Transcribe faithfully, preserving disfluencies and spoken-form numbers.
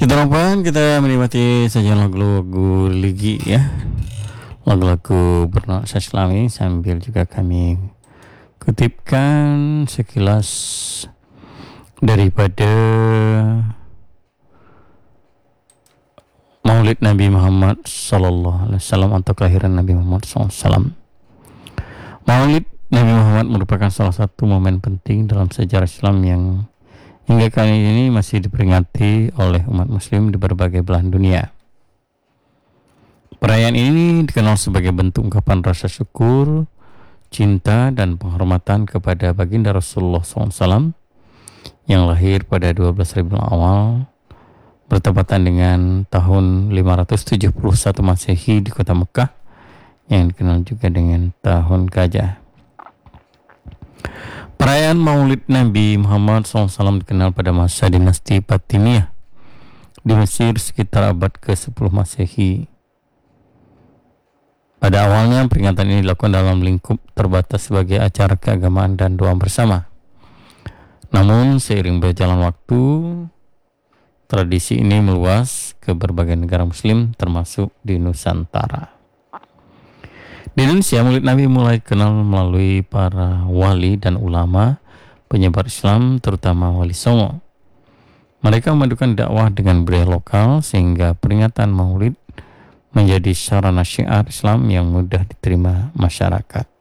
Kita lupakan kita menikmati saja lagu-lagu religi ya, lagu-lagu bernuansa Islami, sambil juga kami kutipkan sekilas daripada Maulid Nabi Muhammad Sallallahu Alaihi Wasallam atau kelahiran Nabi Muhammad Sallallahu Alaihi Wasallam. Maulid Nabi Muhammad merupakan salah satu momen penting dalam sejarah Islam yang hingga kali ini masih diperingati oleh umat muslim di berbagai belahan dunia. Perayaan ini dikenal sebagai bentuk ungkapan rasa syukur, cinta, dan penghormatan kepada baginda Rasulullah shallallahu alaihi wasallam yang lahir pada dua belas Rabiul Awal bertepatan dengan tahun lima ratus tujuh puluh satu Masehi di kota Mekah yang dikenal juga dengan tahun gajah. Perayaan Maulid Nabi Muhammad shallallahu alaihi wasallam dikenal pada masa dinasti Fatimiyah di Mesir sekitar abad ke sepuluh Masehi. Pada awalnya peringatan ini dilakukan dalam lingkup terbatas sebagai acara keagamaan dan doa bersama. Namun seiring berjalan waktu, tradisi ini meluas ke berbagai negara muslim termasuk di Nusantara. Di Indonesia, Maulid Nabi mulai dikenal melalui para wali dan ulama penyebar Islam, terutama Wali Songo. Mereka memadukan dakwah dengan budaya lokal sehingga peringatan Maulid menjadi sarana syiar Islam yang mudah diterima masyarakat.